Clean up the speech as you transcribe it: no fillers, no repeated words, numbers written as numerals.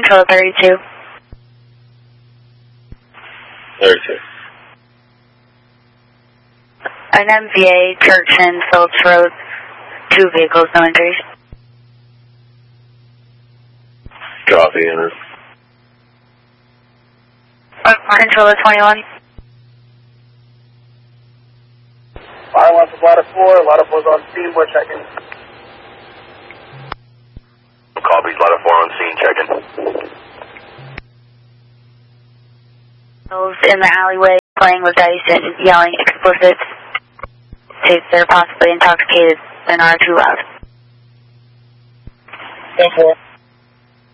Control 32. 32. An MVA, Turkson, Phillips Road, 2 vehicles, no injuries. Copy, enter. Controller 21. Fire 1 for Ladder 4. Ladder 4's on scene. We're checking. Copies, Ladder 4 on scene, checking. In the alleyway, playing with dice and yelling explicits. States they're possibly intoxicated and are too loud. 10-4.